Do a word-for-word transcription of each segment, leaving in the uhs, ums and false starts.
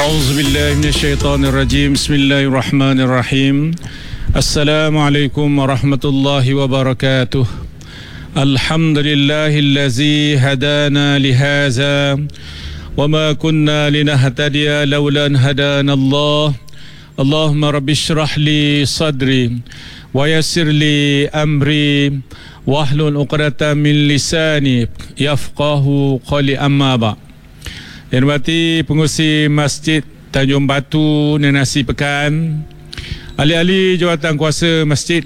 A'udzubillahi minasyaitonirrajim. Bismillahirrahmanirrahim. Assalamualaikum warahmatullahi wabarakatuh. Alhamdulillahillazi hadana lihaza wama kunna linahtadiya laula an hadana Allah. Allahumma rabbi shrah li sadri wa yassir li amri wahlul 'uqdatam min lisani yafqahu qawli, amma ba'. Yang hormati pengurusi Masjid Tanjung Batu Nenasi Pekan, ahli-ahli jawatan kuasa masjid,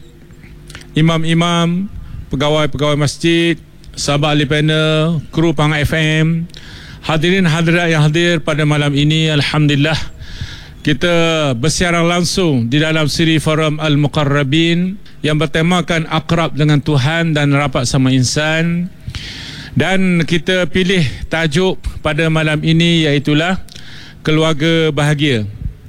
imam-imam, pegawai-pegawai masjid, sahabat ahli panel, kru Pang F M, hadirin hadirat yang hadir pada malam ini. Alhamdulillah, kita bersiaran langsung di dalam siri Forum Al-Muqarrabin yang bertemakan akrab dengan Tuhan dan rapat sama insan. Dan kita pilih tajuk pada malam ini iaitulah keluarga bahagia.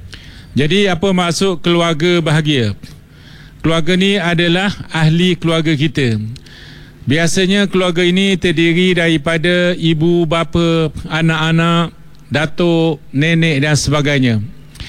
Jadi apa maksud keluarga bahagia? Keluarga ni adalah ahli keluarga kita. Biasanya keluarga ini terdiri daripada ibu, bapa, anak-anak, datuk, nenek dan sebagainya.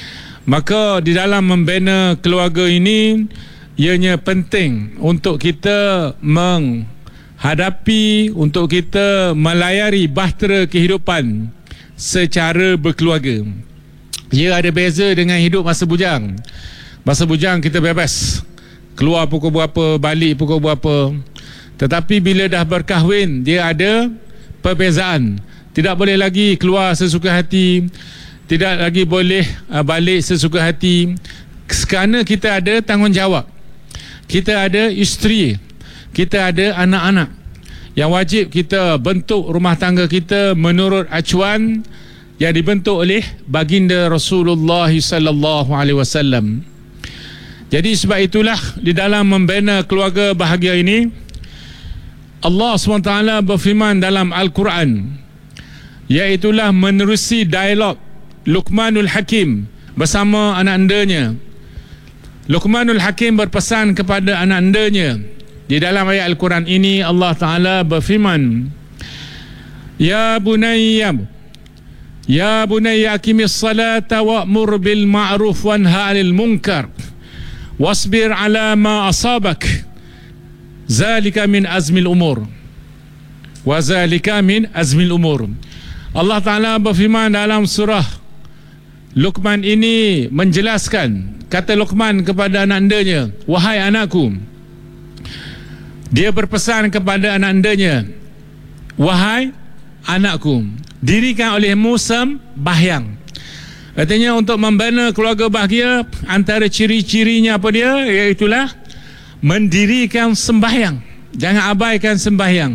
Maka di dalam membina keluarga ini, ianya penting untuk kita meng hadapi, untuk kita melayari bahtera kehidupan secara berkeluarga. Ia ada beza dengan hidup masa bujang. Masa bujang kita bebas, keluar pukul berapa, balik pukul berapa. Tetapi bila dah berkahwin, dia ada perbezaan. Tidak boleh lagi keluar sesuka hati, tidak lagi boleh uh, balik sesuka hati, kerana kita ada tanggungjawab. Kita ada isteri, kita ada anak-anak yang wajib kita bentuk rumah tangga kita menurut acuan yang dibentuk oleh baginda Rasulullah sallallahu alaihi wasallam. Jadi sebab itulah di dalam membina keluarga bahagia ini, Allah subhanahu wa taala berfirman dalam Al-Quran, iaitulah menerusi dialog Luqmanul Hakim bersama anak-andanya. Luqmanul Hakim berpesan kepada anak-andanya. Di dalam ayat Al-Quran ini Allah Ta'ala berfirman, Ya bunayya Ya bunayya aqimis salata wa'mur bil ma'ruf wanha 'anil munkar wasbir 'ala ma asabak zalika min azmil umur wa zalika min azmil umur. Allah Ta'ala berfirman dalam surah Luqman ini menjelaskan, kata Luqman kepada anak-andanya, wahai anakku. Dia berpesan kepada anak-andanya, wahai anakku, dirikan olehmu sembahyang. Artinya untuk membina keluarga bahagia, antara ciri-cirinya apa dia? Iaitulah mendirikan sembahyang. Jangan abaikan sembahyang.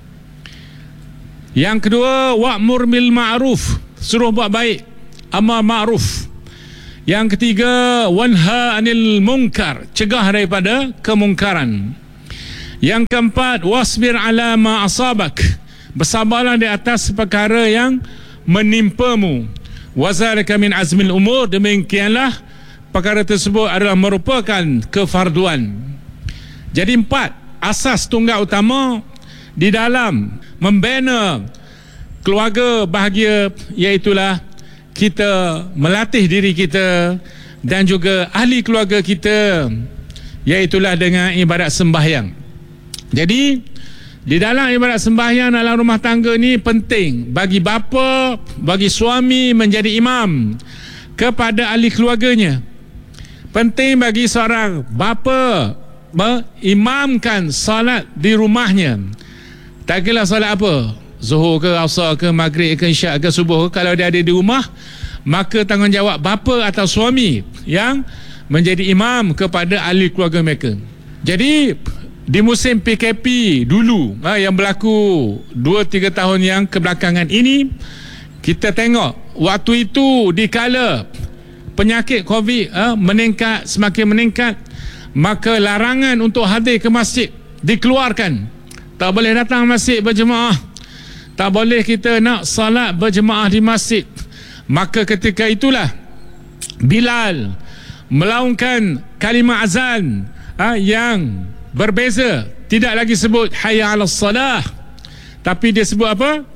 Yang kedua, wa'mur bil ma'ruf, suruh buat baik, amar ma'ruf. Yang ketiga, wanha 'anil munkar, cegah daripada kemungkaran. Yang keempat, wasbir 'ala ma asabak, bersabarlah di atas perkara yang menimpamu. Wazalika min azmil umur, demikianlah perkara tersebut adalah merupakan kefarduan. Jadi empat asas tunggal utama di dalam membina keluarga bahagia, iaitulah kita melatih diri kita dan juga ahli keluarga kita, iaitulah dengan ibadat sembahyang. Jadi di dalam ibadat sembahyang dalam rumah tangga ni penting bagi bapa, bagi suami menjadi imam kepada ahli keluarganya. Penting bagi seorang bapa mengimamkan salat di rumahnya. Tak kira salat apa, Zuhur ke, Asar ke, Maghrib ke, Isyak ke, Subuh ke, kalau dia ada di rumah, maka tanggungjawab bapa atau suami yang menjadi imam kepada ahli keluarga mereka. Jadi di musim P K P dulu ha, yang berlaku dua tiga tahun yang kebelakangan ini, kita tengok waktu itu dikala penyakit COVID ha, meningkat, semakin meningkat, maka larangan untuk hadir ke masjid dikeluarkan. Tak boleh datang masjid berjemaah, tak boleh kita nak salat berjemaah di masjid. Maka ketika itulah Bilal melaungkan kalimah azan ha, yang berbeza. Tidak lagi sebut hayya 'alas salah, tapi dia sebut apa?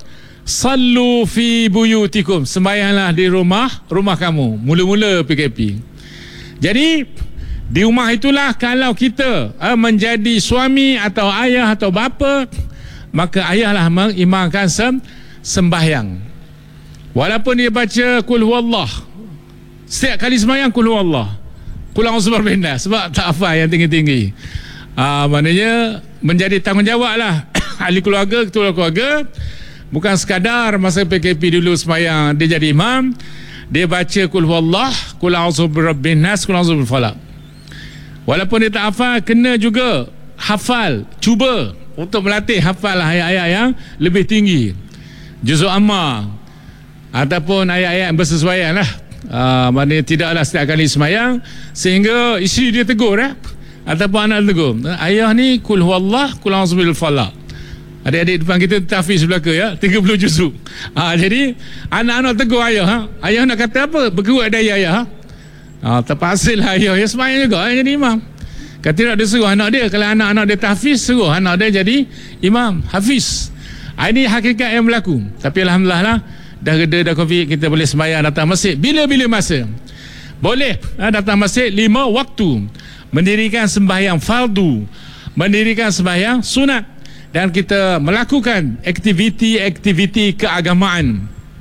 sallu fi buyutikum, sembahyanglah di rumah rumah kamu. Mula-mula P K P. Jadi di rumah itulah kalau kita uh, menjadi suami atau ayah atau bapa, maka ayahlah mengimamkan sem- sembahyang. Walaupun dia baca kul huwallah, setiap kali sembahyang kul huwallah, kul a'udzu birabbin nas, sebab tak hafal yang tinggi-tinggi. Uh, maknanya menjadi tanggungjawab lah ahli keluarga, ketua keluarga. Bukan sekadar masa P K P dulu sembahyang dia jadi imam, dia baca kul huwallah, kul a'udzu birabbin nas, kul a'udzu bil falaq. Walaupun dia tak hafal, kena juga hafal, cuba untuk melatih hafal ayat-ayat yang lebih tinggi, juzuk amma ataupun ayat-ayat yang bersesuaian lah. Uh, maknanya tidaklah setiap kali sembahyang sehingga isteri dia tegur eh? ataupun anak tegur, ayah ni kul huwallah, kul a'udzu bil falaq. Adik-adik depan kita tahfiz belaka ya, tiga puluh juzuk. Ha, jadi anak-anak tegur ayah, ha? Ayah nak kata apa? Bergerak dari ayah. Ha? Ha, terpaksa lah ayah ya sembahyang juga eh, jadi imam. Kata tidak dia suruh anak dia, kalau anak-anak dia tahfiz, suruh anak dia jadi imam hafiz. Ha, ini hakikat yang berlaku. Tapi alhamdulillah lah, dah reda dah Covid, kita boleh sembahyang datang masjid bila-bila masa. Boleh ha, datang masjid lima waktu, mendirikan sembahyang fardu, mendirikan sembahyang sunat, dan kita melakukan aktiviti-aktiviti keagamaan.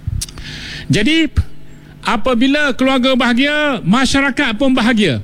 Jadi apabila keluarga bahagia, masyarakat pun bahagia.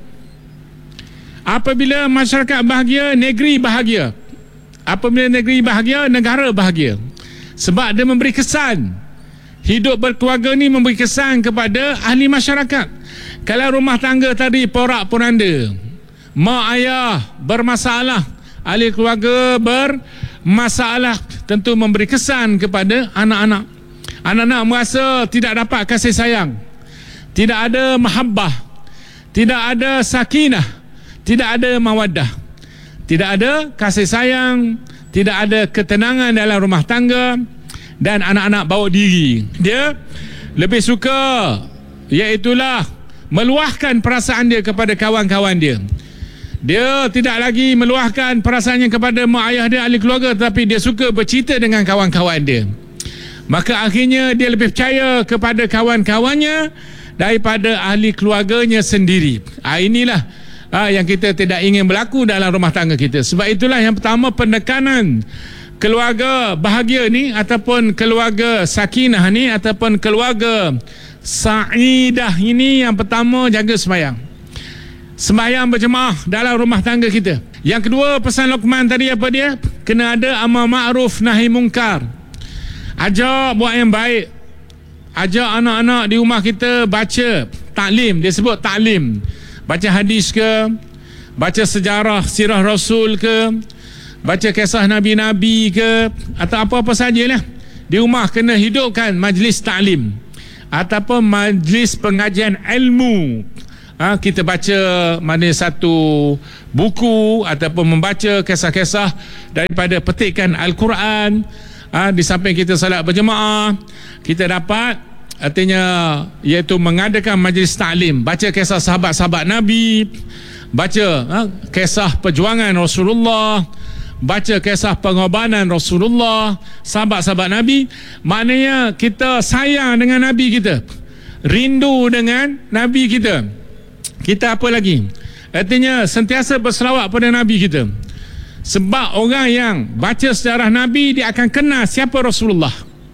Apabila masyarakat bahagia, negeri bahagia. Apabila negeri bahagia, negara bahagia. Sebab dia memberi kesan. Hidup berkeluarga ni memberi kesan kepada ahli masyarakat. Kalau rumah tangga tadi porak-poranda, mak ayah bermasalah, ahli keluarga bermasalah, tentu memberi kesan kepada anak-anak. Anak-anak merasa tidak dapat kasih sayang, tidak ada mahabbah, tidak ada sakinah, tidak ada mawaddah, tidak ada kasih sayang, tidak ada ketenangan dalam rumah tangga, dan anak-anak bawa diri. Dia lebih suka, iaitulah meluahkan perasaan dia kepada kawan-kawan dia. Dia tidak lagi meluahkan perasaannya kepada mak ayah dia, ahli keluarga, tapi dia suka bercerita dengan kawan-kawan dia. Maka akhirnya dia lebih percaya kepada kawan-kawannya daripada ahli keluarganya sendiri. Ha, inilah ha, yang kita tidak ingin berlaku dalam rumah tangga kita. Sebab itulah yang pertama, penekanan keluarga bahagia ni, ataupun keluarga sakinah ni, ataupun keluarga sa'idah ini, yang pertama jaga sembahyang. Sembahyang berjemaah dalam rumah tangga kita. Yang kedua, pesan Luqman tadi apa dia? Kena ada amar ma'ruf nahi mungkar. Ajak buat yang baik. Ajak anak-anak di rumah kita baca taklim. Dia sebut taklim. Baca hadis ke, baca sejarah sirah Rasul ke, baca kisah Nabi-Nabi ke, atau apa-apa sajalah. Di rumah kena hidupkan majlis taklim ataupun majlis pengajian ilmu. Ha, kita baca mana satu buku ataupun membaca kisah-kisah daripada petikan Al-Quran. Ha, di samping kita salat berjemaah, kita dapat artinya iaitu mengadakan majlis taklim, baca kisah sahabat-sahabat Nabi, baca ha, kisah perjuangan Rasulullah, baca kisah pengorbanan Rasulullah, sahabat-sahabat Nabi. Maknanya kita sayang dengan Nabi kita, rindu dengan Nabi kita. Kita apa lagi? Artinya sentiasa berselawat pada Nabi kita. Sebab orang yang baca sejarah Nabi, dia akan kenal siapa Rasulullah.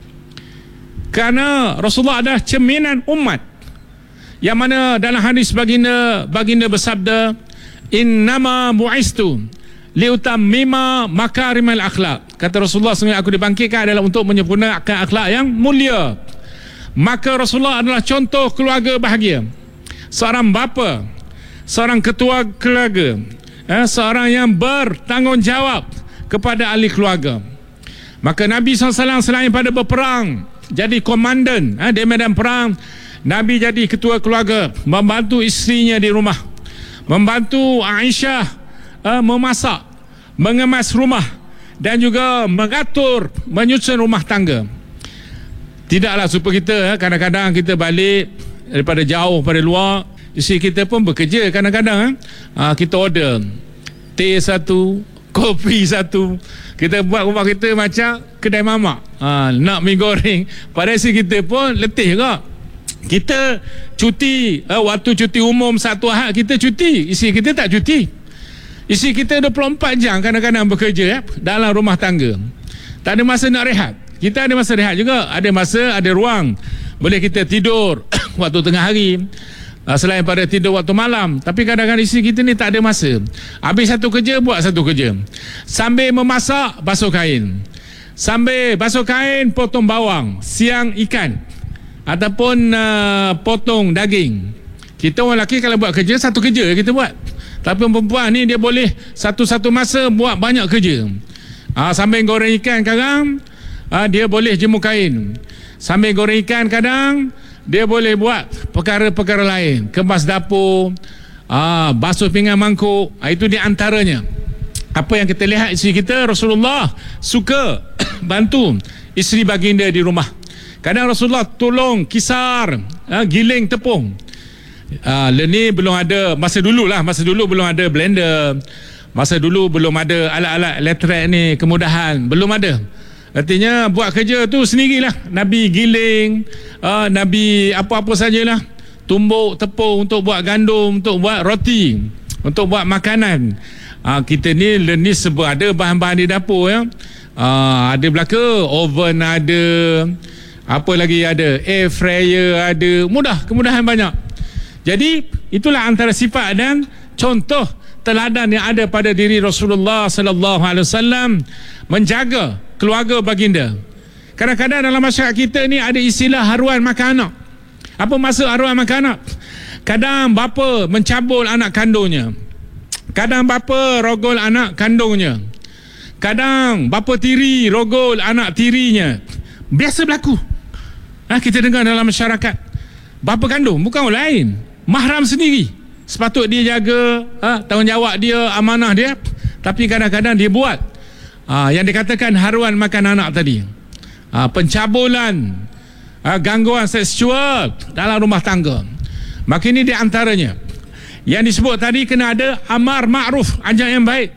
Kerana Rasulullah adalah cerminan umat. Yang mana dalam hadis baginda, baginda bersabda, innama bu'istu liutammima makarimal akhlak. Kata Rasulullah, sesungguhnya aku dibangkitkan adalah untuk menyempurnakan akhlak yang mulia. Maka Rasulullah adalah contoh keluarga bahagia. Seorang bapa, seorang ketua keluarga, eh, seorang yang bertanggungjawab kepada ahli keluarga. Maka Nabi sallallahu alaihi wasallam selain pada berperang, jadi komandan eh, di medan perang, Nabi jadi ketua keluarga, membantu isterinya di rumah, membantu Aisyah eh, memasak, mengemas rumah, dan juga mengatur, menyusun rumah tangga. Tidaklah supaya kita eh, kadang-kadang kita balik daripada jauh pada luar, isteri kita pun bekerja kadang-kadang eh. ha, kita order teh satu, kopi satu, kita buat rumah kita macam kedai mamak. ha, nak mi goreng. Pada isteri kita pun letih kok. Kita cuti, uh, waktu cuti umum satu Ahad kita cuti, isteri kita tak cuti. Isteri kita dua puluh empat jam kadang-kadang bekerja eh, dalam rumah tangga. Tak ada masa nak rehat. Kita ada masa rehat juga, ada masa, ada ruang. Boleh kita tidur waktu tengah hari, selain pada tidur waktu malam. Tapi kadang-kadang isteri kita ni tak ada masa. Habis satu kerja, buat satu kerja. Sambil memasak, basuh kain. Sambil basuh kain, potong bawang. Siang ikan. Ataupun uh, potong daging. Kita orang lelaki kalau buat kerja, satu kerja kita buat. Tapi perempuan ni dia boleh satu-satu masa buat banyak kerja. uh, Sambil goreng ikan kadang, uh, dia boleh jemur kain. Sambil goreng ikan kadang, dia boleh buat perkara-perkara lain, kemas dapur, aa, basuh pinggan mangkuk. Aa, itu di antaranya. Apa yang kita lihat isteri kita, Rasulullah suka bantu isteri baginda di rumah. Kadang Rasulullah tolong kisar, aa, giling tepung. Aa, ni belum ada, masa dulu lah, masa dulu belum ada blender. Masa dulu belum ada alat-alat elektrik ni, kemudahan, belum ada. Artinya buat kerja tu sendirilah. Nabi giling, uh, Nabi apa-apa sajalah, tumbuk tepung untuk buat gandum, untuk buat roti, untuk buat makanan. uh, Kita ni ni sebab ada bahan-bahan di dapur ya. uh, Ada belaka oven ada, apa lagi ada, air fryer ada, mudah, kemudahan banyak. Jadi itulah antara sifat dan contoh teladan yang ada pada diri Rasulullah sallallahu alaihi wasallam, menjaga keluarga baginda. Kadang-kadang dalam masyarakat kita ni ada istilah haruan makan anak. Apa maksud haruan makan anak? Kadang bapa mencabul anak kandungnya, kadang bapa rogol anak kandungnya, kadang bapa tiri rogol anak tirinya. Biasa berlaku. Ha, kita dengar dalam masyarakat. Bapa kandung bukan orang lain, mahram sendiri. Sepatut dia jaga, ha, tanggungjawab dia, amanah dia, tapi kadang-kadang dia buat ha, yang dikatakan haruan makan anak tadi, ha, pencabulan, ha, gangguan seksual dalam rumah tangga. Maka ini di antaranya yang disebut tadi, kena ada amar ma'ruf, ajak yang baik,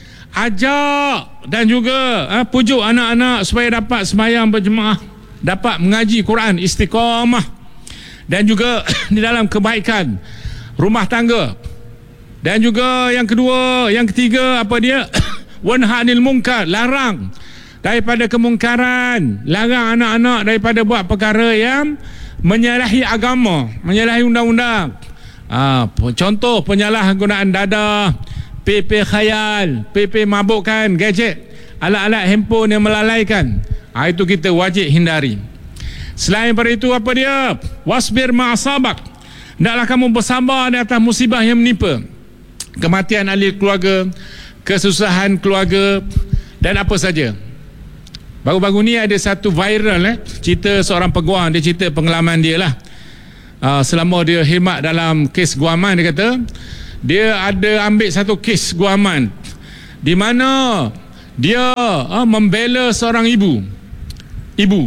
ajak dan juga ha, pujuk anak-anak supaya dapat sembahyang berjemaah, dapat mengaji Quran, istiqamah, dan juga di dalam kebaikan rumah tangga. Dan juga yang kedua, yang ketiga apa dia? Wanha 'anil munkar, larang daripada kemungkaran, larang anak-anak daripada buat perkara yang menyalahi agama, menyalahi undang-undang. Ah, contoh penyalahgunaan dadah, P P khayal, P P mabukkan, gadget, alat-alat handphone yang melalaikan. Ah, itu kita wajib hindari. Selain daripada itu apa dia? Wasbir ma'asabak, hendaklah kamu bersabar di atas musibah yang menimpa, kematian ahli keluarga, kesusahan keluarga, dan apa saja. Baru-baru ni ada satu viral eh, cerita seorang peguam. Dia cerita pengalaman dia lah, uh, selama dia khidmat dalam kes guaman. Dia kata dia ada ambil satu kes guaman di mana dia uh, membela seorang ibu. Ibu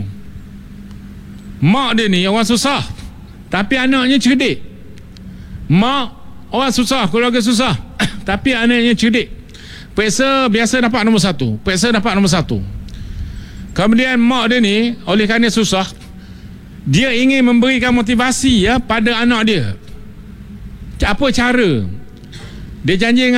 mak dia ni orang susah, tapi anaknya cerdik. Mak orang susah, keluarga susah, tapi anaknya cerdik. Periksa biasa dapat nombor satu, periksa dapat nombor satu. Kemudian mak dia ni, oleh kerana susah, dia ingin memberikan motivasi ya pada anak dia. Apa cara? Dia janji dengan